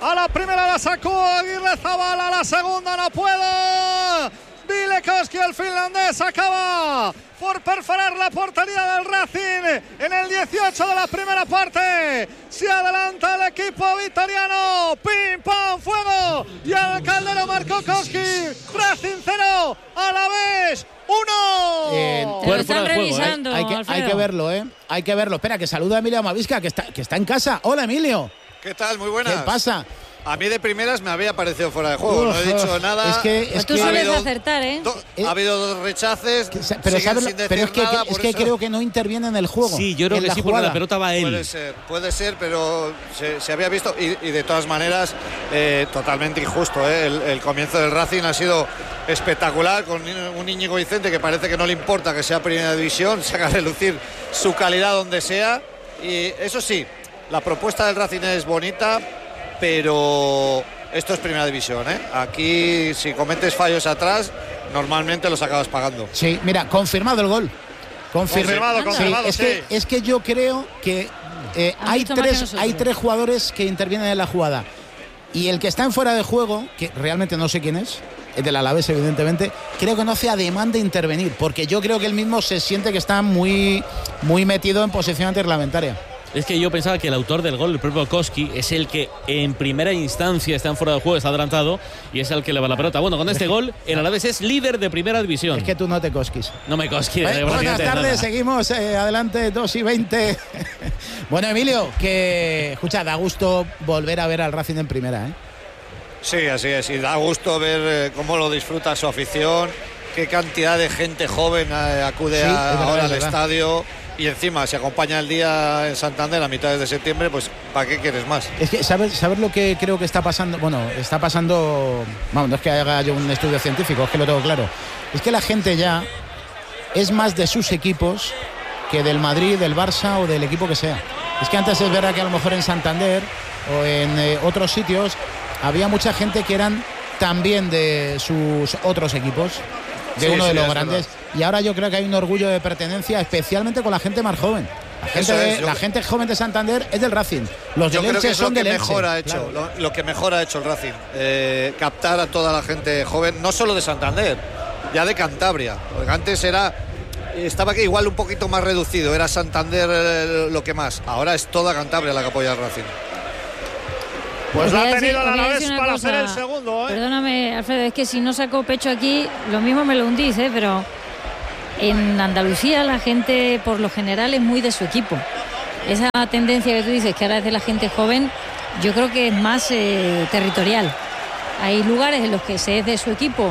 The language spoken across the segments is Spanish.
A la primera la sacó Aguirrezabal, a la segunda no puedo. Vilekoski, el finlandés, acaba por perforar la portería del Racing en el 18 de la primera parte. Se adelanta el equipo vitoriano. Pim, pam, fuego. Y el Calderón marcó Koski. Racing 0, Alavés 1. Lo están revisando. Hay que verlo, ¿eh? Hay que verlo. Espera, que saluda a Emilio Amavisca, que está en casa. Hola, Emilio. ¿Qué tal? Muy buenas. ¿Qué pasa? A mí de primeras me había parecido fuera de juego, no he dicho nada. Es que tú sueles acertar, ¿eh? Ha habido 2 rechaces, pero es que creo que no interviene en el juego. Sí, yo creo que sí, porque la pelota va a él. Puede ser, pero se había visto y de todas maneras totalmente injusto, ¿eh? El comienzo del Racing ha sido espectacular, con un Íñigo Vicente que parece que no le importa que sea primera división, saca a relucir su calidad donde sea. Y eso sí, la propuesta del Racing es bonita, pero esto es primera división, ¿eh? Aquí si cometes fallos atrás normalmente los acabas pagando. Sí, mira, confirmado el gol. Confirmado, sí. Es que yo creo que hay 3 jugadores que intervienen en la jugada. Y el que está en fuera de juego, que realmente no sé quién es, el del Alavés evidentemente, creo que no hace ademán de intervenir, porque yo creo que él mismo se siente que está muy, muy metido en posición antirreglamentaria. Es que yo pensaba que el autor del gol, el propio Koski, es el que en primera instancia está en fuera de juego, está adelantado y es el que le va la pelota. Bueno, con este gol, el Alavés es líder de primera división. Es que tú no te cosquis. No me cosquis. Buenas tardes, seguimos adelante, 2:20. Bueno, Emilio, que escucha, da gusto volver a ver al Racing en primera, ¿eh? Sí, así es, y da gusto ver cómo lo disfruta su afición, qué cantidad de gente joven acude ahora al estadio. Y encima, si acompaña el día en Santander a mitades de septiembre, pues ¿para qué quieres más? Es que, ¿sabes lo que creo que está pasando? Bueno, está pasando, vamos, no es que haga yo un estudio científico, es que lo tengo claro. Es que la gente ya es más de sus equipos que del Madrid, del Barça o del equipo que sea. Es que antes es verdad que a lo mejor en Santander o en otros sitios había mucha gente que eran también de sus otros equipos, de uno de los grandes. Verdad. Y ahora yo creo que hay un orgullo de pertenencia, especialmente con la gente más joven. La gente joven de Santander es del Racing. Los de Elche son del Elche. Lo que mejor ha hecho el Racing. Captar a toda la gente joven, no solo de Santander, ya de Cantabria. Porque antes estaba que igual un poquito más reducido, era Santander lo que más. Ahora es toda Cantabria la que apoya al Racing. Pues la ha tenido la vez para hacer el segundo, ¿eh? Perdóname, Alfredo, es que si no saco pecho aquí, lo mismo me lo hundís, pero en Andalucía la gente por lo general es muy de su equipo. Esa tendencia que tú dices que ahora es de la gente joven, yo creo que es más territorial. Hay lugares en los que se es de su equipo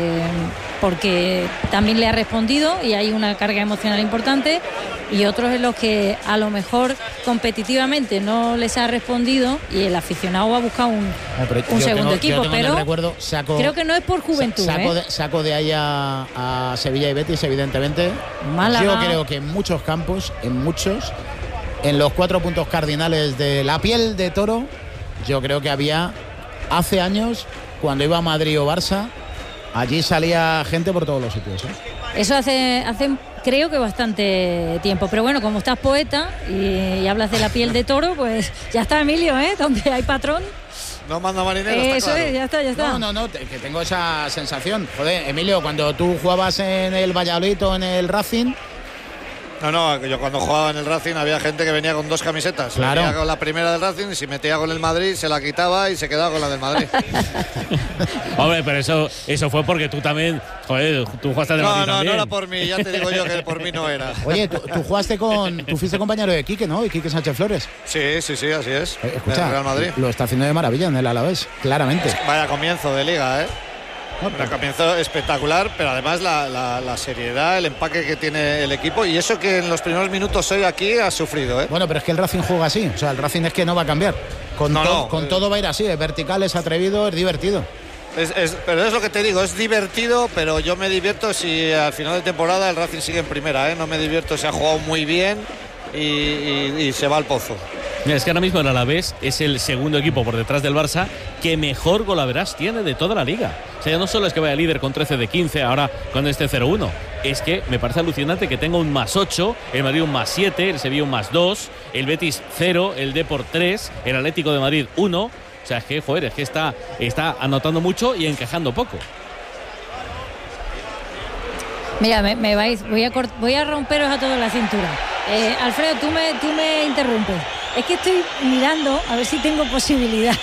porque también le ha respondido y hay una carga emocional importante, y otros en los que a lo mejor competitivamente no les ha respondido y el aficionado va a buscar un segundo equipo, pero creo que no es por juventud. Saco de ahí a Sevilla y Betis, evidentemente. Málaga. Yo creo que en muchos campos, en los 4 puntos cardinales de la piel de toro, yo creo que había hace años, cuando iba a Madrid o Barça, allí salía gente por todos los sitios, ¿eh? Eso hace creo que bastante tiempo, pero bueno, como estás poeta y hablas de la piel de toro, pues ya está, Emilio, ¿eh? Donde hay patrón. No manda marinero, eso está claro. Es, ya está. No, que tengo esa sensación. Joder, Emilio, cuando tú jugabas en el Valladolid o en el Racing... No, yo cuando jugaba en el Racing había gente que venía con 2 camisetas. Claro. Venía con la primera del Racing y si metía con el Madrid se la quitaba y se quedaba con la del Madrid. Hombre, pero eso fue porque tú también, joder, tú jugaste de Madrid también. No era por mí, ya te digo yo que por mí no era. Oye, tú fuiste compañero de Quique, ¿no? Y Quique Sánchez Flores. Sí, así es. Escucha, Real Madrid. Lo está haciendo de maravilla en el Alavés, claramente. Vaya comienzo de liga, ¿eh? Un comienzo espectacular, pero además la seriedad, el empaque que tiene el equipo, y eso que en los primeros minutos hoy aquí ha sufrido, ¿eh? Bueno, pero es que el Racing juega así, o sea, el Racing es que no va a cambiar. Con todo va a ir así, es vertical, es atrevido, es divertido. Pero es lo que te digo, es divertido, pero yo me divierto si al final de temporada el Racing sigue en primera, ¿eh? No me divierto si ha jugado muy bien y se va al pozo. Mira, es que ahora mismo el Alavés es el segundo equipo por detrás del Barça que mejor golaveraje tiene de toda la liga. O sea, ya no solo es que vaya líder con 13 de 15 ahora con este 0-1, es que me parece alucinante que tenga un +8, el Madrid un +7, el Sevilla un +2, el Betis 0, el Depor 3, el Atlético de Madrid 1. O sea, es que, joder, es que está anotando mucho y encajando poco. Mira, voy a romperos a todos la cintura. Alfredo, tú me interrumpes. Es que estoy mirando a ver si tengo posibilidad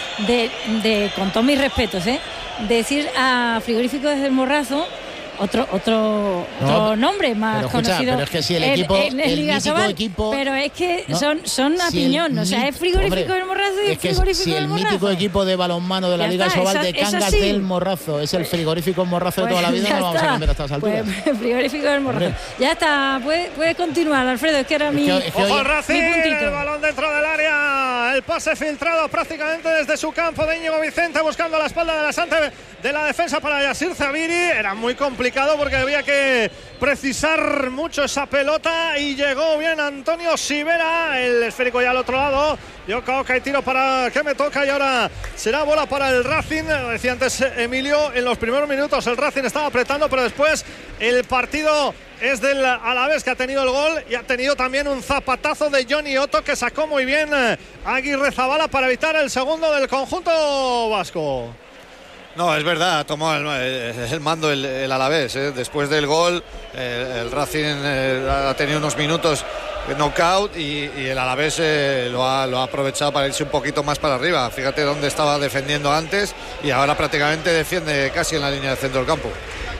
de con todos mis respetos, decir a Frigoríficos del Morrazo otro nombre más conocido. Pero es que si el equipo, el mítico equipo, pero es que son a piñón, o sea, es Frigorífico del Morrazo y es que Frigorífico del Morrazo. Si el mítico equipo de balonmano de la Liga Sobal de Cangas del Morrazo es el Frigorífico Morrazo de toda la vida, no lo vamos a cambiar a estas alturas. Pues Frigorífico del Morrazo. Hombre. Ya está, puedes continuar, Alfredo, es que era mi Racing, puntito. El balón dentro del área, el pase filtrado prácticamente desde su campo de Íñigo Vicente, buscando la espalda de la Sante de la defensa para Yasir Zabiri. Era muy complicado porque había que precisar mucho esa pelota y llegó bien Antonio Sivera, el esférico ya al otro lado. Yo creo que hay tiro para que me toca y ahora será bola para el Racing. Lo decía antes Emilio, en los primeros minutos el Racing estaba apretando, pero después el partido es del Alavés, que ha tenido el gol y ha tenido también un zapatazo de Johnny Otto que sacó muy bien Aguirre Zabala para evitar el segundo del conjunto vasco. No, es verdad, tomó el mando el Alavés. Después del gol, el Racing ha tenido unos minutos de knockout y el Alavés lo ha aprovechado para irse un poquito más para arriba. Fíjate dónde estaba defendiendo antes y ahora prácticamente defiende casi en la línea de centro del campo.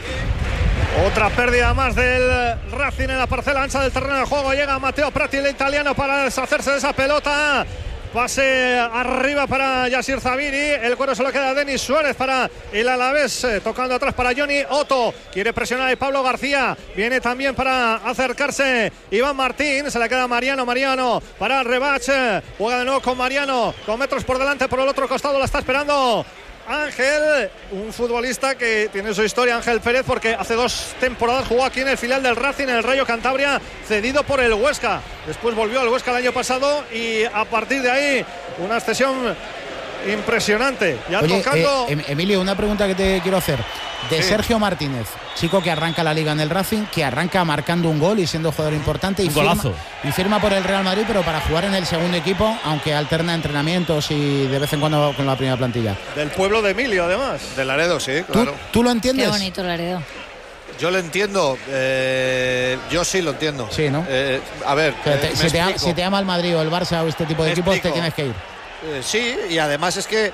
Otra pérdida más del Racing en la parcela ancha del terreno de juego. Llega Matteo Prati, el italiano, para deshacerse de esa pelota. Pase arriba para Yasir Zabiri. El cuero se lo queda a Denis Suárez para el Alavés. Tocando atrás para Johnny Otto. Quiere presionar a Pablo García. Viene también para acercarse Iván Martín. Se le queda Mariano para Rebach. Juega de nuevo con Mariano. Con metros por delante. Por el otro costado la está esperando Ángel, un futbolista que tiene su historia, Ángel Pérez, porque hace 2 temporadas jugó aquí en el filial del Racing, en el Rayo Cantabria, cedido por el Huesca. Después volvió al Huesca el año pasado y a partir de ahí una cesión impresionante. Ya tocando... Emilio, una pregunta que te quiero hacer. De sí. Sergio Martínez, chico que arranca la Liga en el Racing, que arranca marcando un gol y siendo jugador importante y firma por el Real Madrid, pero para jugar en el segundo equipo, aunque alterna entrenamientos y de vez en cuando con la primera plantilla. Del pueblo de Emilio, además. De Laredo, sí, claro. ¿Tú lo entiendes? Qué bonito Laredo. Yo lo entiendo, yo sí lo entiendo. Sí, ¿no? A ver, si te ama el Madrid o el Barça o este tipo de equipos, te tienes que ir. Sí, y además es que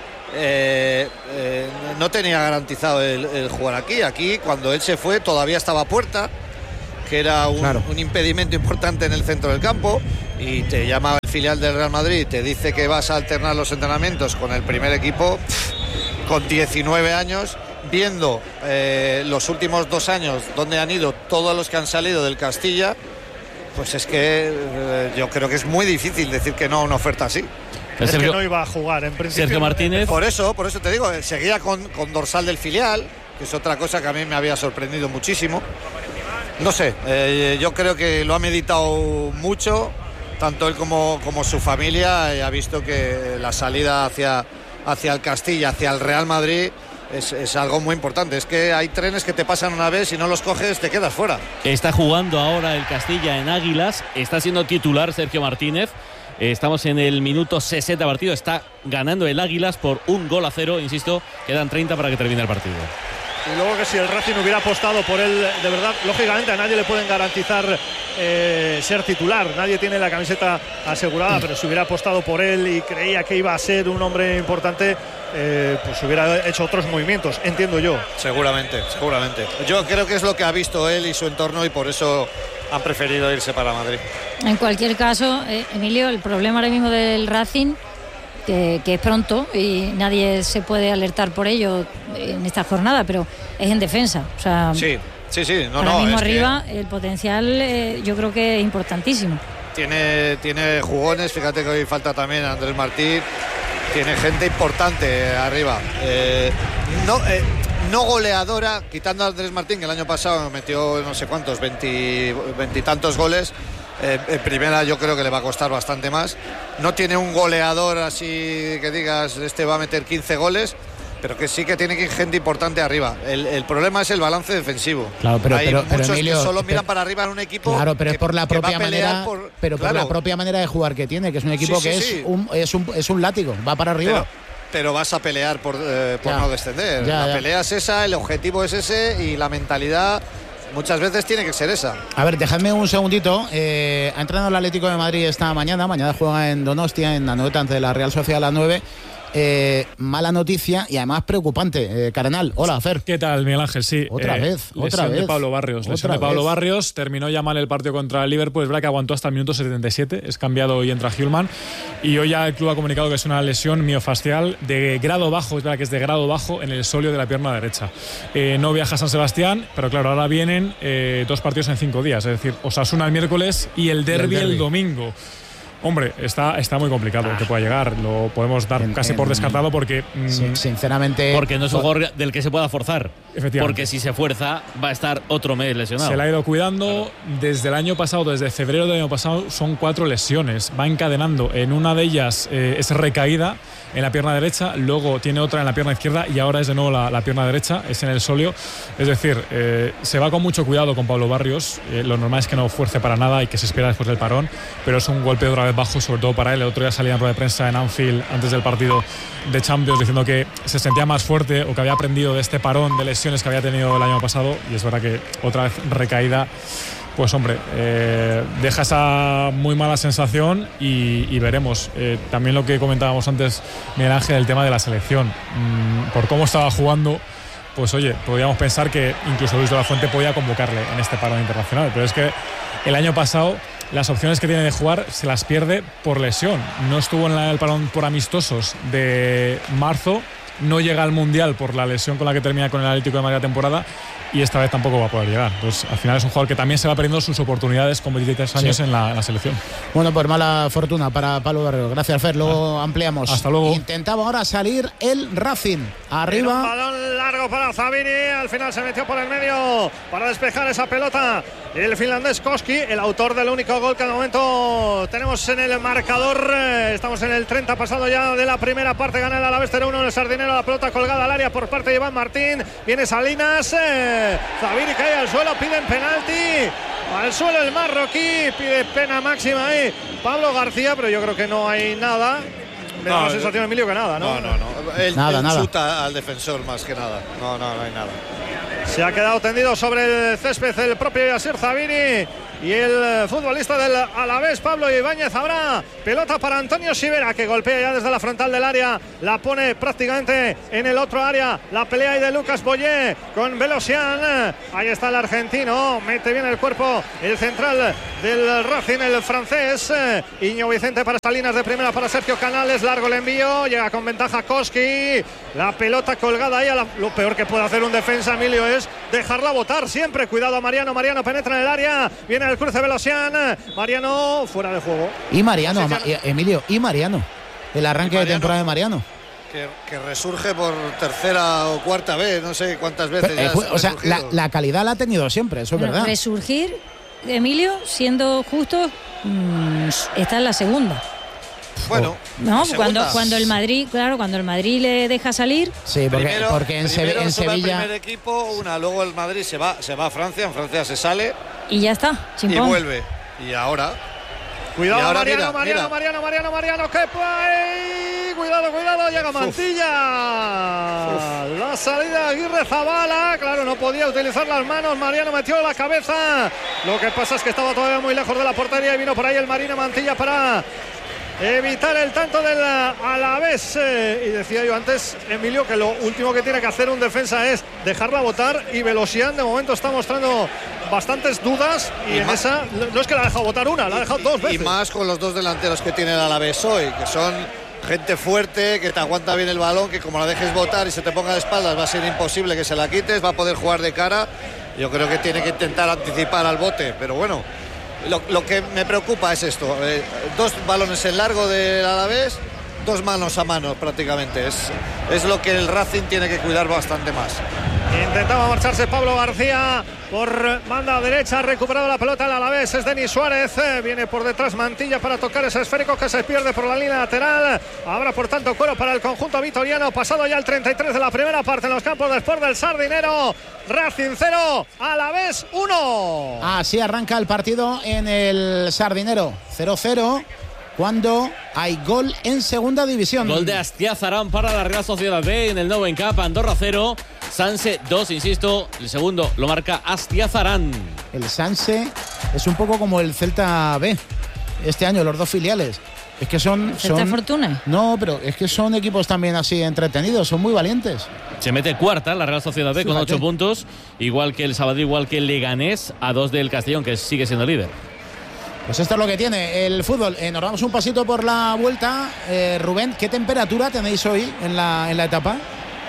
no tenía garantizado el jugar aquí. Aquí, cuando él se fue, todavía estaba a puerta, que era un impedimento importante en el centro del campo, y te llama el filial del Real Madrid y te dice que vas a alternar los entrenamientos con el primer equipo con 19 años, viendo los últimos 2 años donde han ido todos los que han salido del Castilla. Pues es que yo creo que es muy difícil decir que no a una oferta así. Es que no iba a jugar en principio. Sergio Martínez. Por eso te digo, seguía con dorsal del filial, que es otra cosa que a mí me había sorprendido muchísimo. No sé, yo creo que lo ha meditado mucho, tanto él como su familia, y ha visto que la salida hacia el Castilla, hacia el Real Madrid, es algo muy importante. Es que hay trenes que te pasan una vez y no los coges, te quedas fuera. Está jugando ahora el Castilla en Águilas, está siendo titular Sergio Martínez. Estamos en el minuto 60 de partido, está ganando el Águilas por 1-0, insisto, quedan 30 para que termine el partido. Y luego que si el Racing hubiera apostado por él, de verdad, lógicamente a nadie le pueden garantizar ser titular, nadie tiene la camiseta asegurada, pero si hubiera apostado por él y creía que iba a ser un hombre importante, pues hubiera hecho otros movimientos, entiendo yo. Seguramente. Yo creo que es lo que ha visto él y su entorno, y por eso han preferido irse para Madrid. En cualquier caso, Emilio, el problema ahora mismo del Racing, que es pronto y nadie se puede alertar por ello en esta jornada, pero es en defensa. O sea, sí. Ahora mismo arriba el potencial yo creo que es importantísimo. Tiene jugones, fíjate que hoy falta también Andrés Martín. Tiene gente importante arriba. No goleadora, quitando a Andrés Martín, que el año pasado metió no sé cuántos, 20 y tantos goles. En primera yo creo que le va a costar bastante más. No tiene un goleador así que digas, este va a meter 15 goles, pero que sí que tiene gente importante arriba. El problema es el balance defensivo. Claro, hay muchos Emilio, que solo miran para arriba en un equipo. Claro, pero es por la propia manera, por la propia manera de jugar que tiene, que es un equipo es un látigo, va para arriba. pero vas a pelear por no descender. La pelea es esa, el objetivo es ese y la mentalidad muchas veces tiene que ser esa. A ver, dejadme un segundito. Ha entrenado el Atlético de Madrid esta mañana. Mañana juega en Donostia, en Anoeta, ante la Real Sociedad a las 9. Mala noticia y además preocupante. Cardenal, hola, Fer. ¿Qué tal, Miguel Ángel? Sí. Otra vez. De Pablo Barrios. Lesión de Pablo Barrios. Terminó ya mal el partido contra el Liverpool. Es verdad que aguantó hasta el minuto 77. Es cambiado y entra Hjulman. Y hoy ya el club ha comunicado que es una lesión miofascial de grado bajo. Es verdad que es de grado bajo en el sóleo de la pierna derecha. No viaja a San Sebastián, pero claro, ahora vienen 2 partidos en 5 días. Es decir, Osasuna el miércoles y el derbi el domingo. Hombre, está muy complicado que pueda llegar. Lo podemos dar casi por descartado porque… sinceramente… Porque no es un jugador del que se pueda forzar. Efectivamente. Porque si se fuerza va a estar otro mes lesionado. Se la ha ido cuidando desde el año pasado, desde febrero del año pasado, son 4 lesiones. Va encadenando. En una de ellas es recaída en la pierna derecha, luego tiene otra en la pierna izquierda y ahora es de nuevo la pierna derecha, es en el sóleo. Es decir, se va con mucho cuidado con Pablo Barrios. Lo normal es que no fuerce para nada y que se espera después del parón, pero es un golpe otra vez bajo, sobre todo para él. El otro día salía en rueda de prensa en Anfield antes del partido de Champions diciendo que se sentía más fuerte o que había aprendido de este parón de lesiones que había tenido el año pasado, y es verdad que otra vez recaída. Pues hombre, deja esa muy mala sensación y veremos. También lo que comentábamos antes, Miguel Ángel, el tema de la selección. Por cómo estaba jugando, pues oye, podríamos pensar que incluso Luis de la Fuente podía convocarle en este parón internacional, pero es que el año pasado las opciones que tiene de jugar se las pierde por lesión. No estuvo en el parón por amistosos de marzo, no llega al Mundial por la lesión con la que termina con el Atlético de Madrid la temporada, y esta vez tampoco va a poder llegar. Pues al final es un jugador que también se va perdiendo sus oportunidades con 23 años en la selección. Bueno, pues mala fortuna para Pablo Barrios. Gracias, Fer. Luego ampliamos. Hasta luego. Intentaba ahora salir el Racing. Arriba. Un balón largo para Zavini. Al final se metió por el medio para despejar esa pelota. El finlandés Koski, el autor del único gol que de momento tenemos en el marcador. Estamos en el 30 pasado ya de la primera parte. Gana el Alavés 0-1 en el Sardinero. La pelota colgada al área por parte de Iván Martín. Viene Salinas. Zavini cae al suelo, piden penalti. Al suelo el marroquí, pide pena máxima ahí Pablo García, pero yo creo que no hay nada. Me da la sensación, Emilio, que nada, ¿no? No. Él nada. chuta al defensor más que nada. No hay nada. Se ha quedado tendido sobre el césped el propio Yasir Zavini. Y el futbolista del Alavés, Pablo Ibáñez, habrá pelota para Antonio Sivera, que golpea ya desde la frontal del área, la pone prácticamente en el otro área. La pelea ahí de Lucas Boyé con Velosian. Ahí está el argentino, mete bien el cuerpo el central del Racing, el francés. Iñigo Vicente para Salinas, de primera para Sergio Canales, largo el envío, llega con ventaja Koski. La pelota colgada ahí. Lo peor que puede hacer un defensa, Emilio, es dejarla botar siempre. Cuidado a Mariano penetra en el área, viene el cruce Velosian, Mariano fuera de juego. Y Mariano, Emilio, el arranque de temporada de Mariano. Que resurge por tercera o cuarta vez, no sé cuántas veces. O sea, la calidad la ha tenido siempre, eso es verdad. Resurgir, Emilio, siendo justo, está en la segunda. Bueno, no, cuando el Madrid, claro, cuando el Madrid le deja salir. Sí, porque en Sevilla. El primer equipo, luego el Madrid se va a Francia, en Francia se sale. Y ya está, chimpón. Y vuelve. Y ahora. Cuidado, ahora Mariano, mira. Mariano, que cuidado, llega Mantilla. La salida de Aguirre Zabala, claro, no podía utilizar las manos, Mariano metió la cabeza. Lo que pasa es que estaba todavía muy lejos de la portería y vino por ahí el Marino Mantilla para evitar el tanto del Alavés. Y decía yo antes, Emilio, que lo último que tiene que hacer un defensa es dejarla botar, y Velosian de momento está mostrando bastantes dudas y en esa no es que la ha dejado botar una, la ha dejado 2 veces. Y más con los 2 delanteros que tiene el Alavés hoy, que son gente fuerte, que te aguanta bien el balón, que como la dejes botar y se te ponga de espaldas va a ser imposible que se la quites, va a poder jugar de cara. Yo creo que tiene que intentar anticipar al bote, pero bueno. Lo que me preocupa es esto, 2 balones en largo del Alavés, 2 manos a mano prácticamente, es lo que el Racing tiene que cuidar bastante más. Intentaba marcharse Pablo García por banda derecha, ha recuperado la pelota el Alavés, es Denis Suárez, viene por detrás Mantilla para tocar ese esférico que se pierde por la línea lateral. Habrá por tanto cuero para el conjunto vitoriano, pasado ya el 33 de la primera parte en los campos de Sport del Sardinero. Racing 0, Alavés 1. Así arranca el partido en el Sardinero, 0-0. cuando hay gol en segunda división. Gol de Astiazarán para la Real Sociedad B en el Noven Cup. Andorra 0, Sanse 2, insisto. El segundo lo marca Astiazarán. El Sanse es un poco como el Celta B este año, los dos filiales. Es que son Fortuna. No, pero es que son equipos también así entretenidos, son muy valientes. Se mete cuarta la Real Sociedad B con 8 puntos, igual que el Sabadell, igual que el Leganés, a 2 del Castellón, que sigue siendo líder. Pues esto es lo que tiene el fútbol. Nos damos un pasito por la vuelta. Rubén, ¿qué temperatura tenéis hoy en la etapa?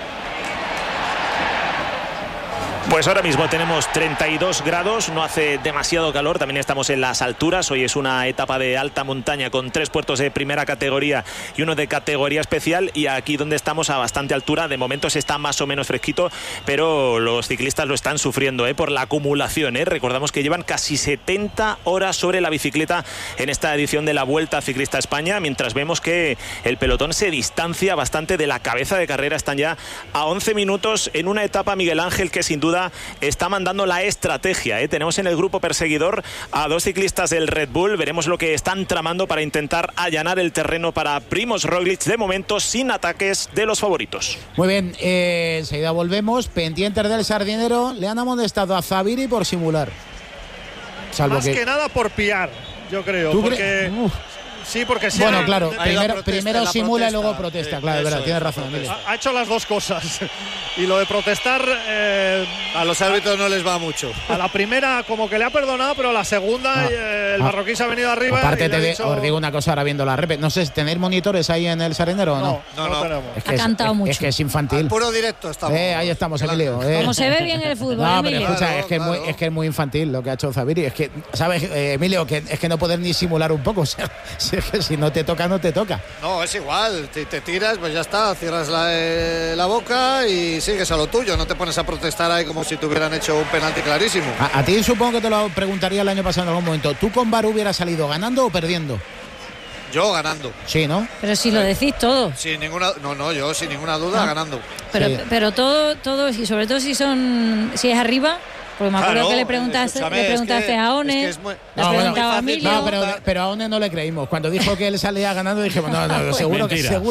Pues ahora mismo tenemos 32 grados, no hace demasiado calor, también estamos en las alturas. Hoy es una etapa de alta montaña con 3 puertos de primera categoría y uno de categoría especial, y aquí donde estamos a bastante altura, de momento se está más o menos fresquito, pero los ciclistas lo están sufriendo por la acumulación. Recordamos que llevan casi 70 horas sobre la bicicleta en esta edición de la Vuelta Ciclista a España, mientras vemos que el pelotón se distancia bastante de la cabeza de carrera. Están ya a 11 minutos en una etapa, Miguel Ángel, que sin duda está mandando la estrategia. Tenemos en el grupo perseguidor a 2 ciclistas del Red Bull. Veremos lo que están tramando para intentar allanar el terreno para Primož Roglič, de momento sin ataques de los favoritos. Muy bien, enseguida volvemos. Pendientes del Sardinero, le han amonestado a Zaviri por simular. Salvo que nada por pillar, yo creo. Sí, porque sí. Bueno, claro, primero simula y luego protesta. Claro, es verdad, tienes razón. Ha hecho las dos cosas. Y lo de protestar. A los árbitros no les va mucho. A la primera, como que le ha perdonado, pero a la segunda, el marroquí se ha venido arriba. Aparte, os digo una cosa ahora viendo la repe. No sé, ¿tenéis monitores ahí en el Sardinero o no? No tenemos. Ha cantado mucho. Es que es infantil. Puro directo estamos. Ahí estamos, Emilio. Como se ve bien el fútbol. No, Emilio. pero escucha, es que es muy infantil lo que ha hecho Zaviri. Es que, ¿sabes, Emilio? Que es que no poder ni simular un poco. O sea, es que si no te toca, no te toca. No, es igual. Te tiras, pues ya está. Cierras la boca y sigues a lo tuyo. No te pones a protestar ahí como si te hubieran hecho un penalti clarísimo. A ti supongo que te lo preguntaría el año pasado en algún momento. ¿Tú con VAR hubieras salido ganando o perdiendo? Yo ganando. Sí, ¿no? Pero si lo decís todo. Sin ninguna, yo sin ninguna duda ganando. Pero todo, y sobre todo si es arriba. Porque me acuerdo que le preguntaste a One, le preguntaba a Emilio. No, pero a One no le creímos. Cuando dijo que él salía ganando, dijimos, no, seguro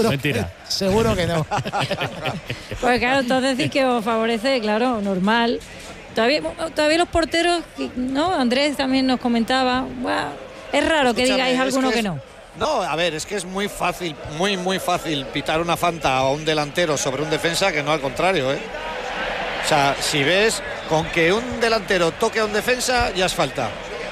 que no. Pues claro, entonces sí que os favorece, claro, normal. Todavía los porteros, ¿no? Andrés también nos comentaba, es raro que digáis alguno que no. No, a ver, es que es muy fácil, muy fácil pitar una falta a un delantero sobre un defensa que no al contrario, O sea, si ves, con que un delantero toque a un defensa, ya es falta.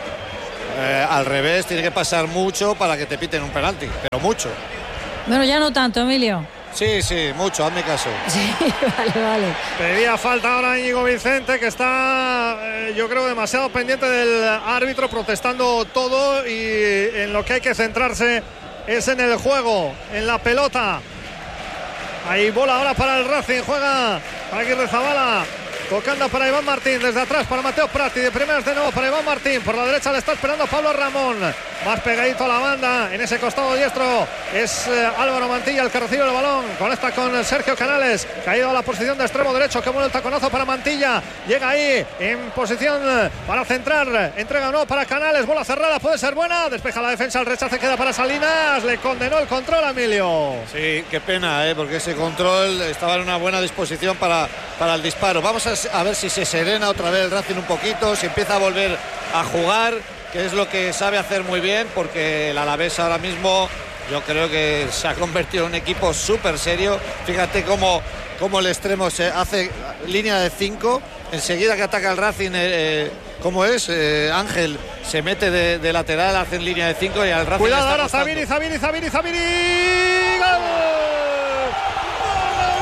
Al revés, tiene que pasar mucho para que te piten un penalti, pero mucho. Bueno, ya no tanto, Emilio. Sí, mucho, hazme caso. Sí, vale. Pedía falta ahora Íñigo Vicente, que está, yo creo, demasiado pendiente del árbitro, protestando todo, y en lo que hay que centrarse es en el juego, en la pelota. Ahí bola ahora para el Racing, juega Aguirrezabala, tocando para Iván Martín, desde atrás para Mateo Prati, de primeras de nuevo para Iván Martín, por la derecha le está esperando Pablo Ramón, más pegadito a la banda, en ese costado diestro es Álvaro Mantilla el que recibe el balón, conecta con Sergio Canales, caído a la posición de extremo derecho, que bueno el taconazo para Mantilla, llega ahí en posición para centrar, entrega no para Canales, bola cerrada, puede ser buena, despeja la defensa, el rechace queda para Salinas, le condenó el control a Emilio. Sí, qué pena, porque ese control estaba en una buena disposición para el disparo. Vamos a ver si se serena otra vez el Racing un poquito, si empieza a volver a jugar, que es lo que sabe hacer muy bien, porque el Alavés ahora mismo yo creo que se ha convertido en un equipo súper serio. Fíjate cómo el extremo se hace línea de 5, enseguida que ataca el Racing, ¿cómo es? Ángel se mete de lateral, hace línea de 5 y al Racing. Cuidado ahora, Zaviri.